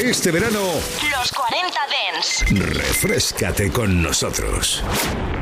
Este verano, Los 40 Dents. refréscate con nosotros.